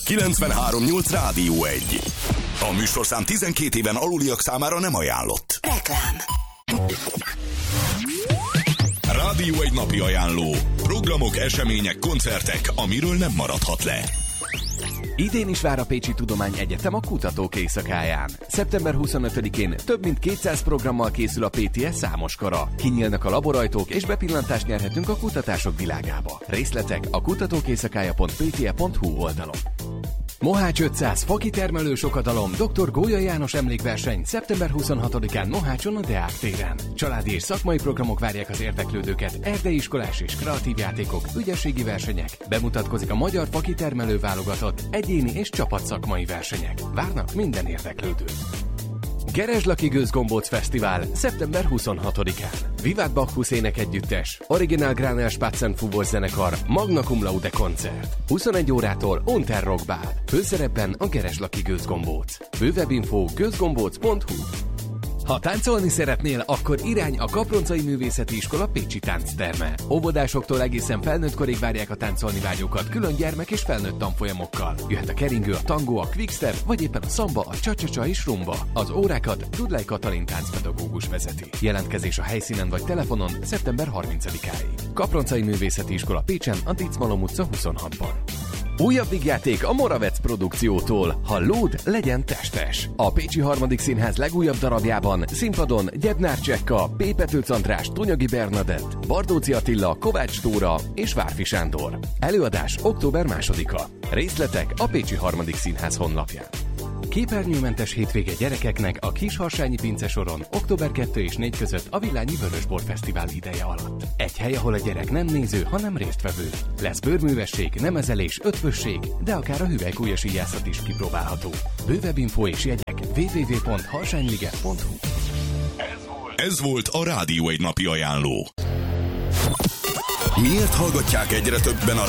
93.8 Rádió 1. A műsorszám 12 éven aluliak számára nem ajánlott. Reklám. Rádió 1 napi ajánló. Programok, események, koncertek, amiről nem maradhat le. Idén is vár a Pécsi Tudományegyetem a Kutatók Éjszakáján. Szeptember 25-én több mint 200 programmal készül a PTS számos kara. Kinyílnak a laborajtók és bepillantást nyerhetünk a kutatások világába. Részletek a kutatókéjszakája.pte.hu oldalon. Mohács 500 fakitermelő sokadalom Dr. Gólya János emlékverseny szeptember 26-án Mohácson a Deák téren. Családi és szakmai programok várják az érdeklődőket, erdei iskolás és kreatív játékok, ügyességi versenyek. Bemutatkozik a magyar fakitermelő válogatott, egyéni és csapatszakmai versenyek. Várnak minden érdeklődőt. Gerezslaki Gőzgombóc Fesztivál szeptember 26-án. Vivat Bacchus énekegyüttes, Original Granel Spatzenfúvos zenekar, Magna Cum Laude koncert. 21 órától Unterrock Bál. Főszerepben a Gerezslaki Gőzgombóc. Bővebb info gőzgombóc.hu. Ha táncolni szeretnél, akkor irány a Kaproncai Művészeti Iskola Pécsi táncterme. Óvodásoktól egészen felnőttkorig várják a táncolni vágyókat külön gyermek és felnőtt tanfolyamokkal. Jöhet a keringő, a tangó, a quickstep, vagy éppen a szamba, a csa-csa-csa és rumba. Az órákat Tudlai Katalin táncpedagógus vezeti. Jelentkezés a helyszínen vagy telefonon szeptember 30-áig. Kaproncai Művészeti Iskola Pécsen, a Diczmalom utca 26-ban. Újabb vígjáték a Moravec produkciótól. Ha lód, legyen testes. A Pécsi Harmadik Színház legújabb darabjában színpadon Gyebnár Csekka, P. Petőc András, Tonyagi Bernadett, Bardóci Attila, Kovács Tóra és Várfi Sándor. Előadás október 2-a. Részletek a Pécsi Harmadik Színház honlapján. Képernyőmentes hétvége gyerekeknek a Kisharsányi Pince soron október 2 és 4 között a Villányi Vörösbor Fesztivál ideje alatt. Egy hely, ahol a gyerek nem néző, hanem résztvevő. Lesz bőrművesség, nemezelés, ötvösség, de akár a hüvelykújas íjászat is kipróbálható. Bővebb info és jegyek www.harsányliget.hu. Ez volt a Rádió 1 napi ajánló. Miért hallgatják egyre többen a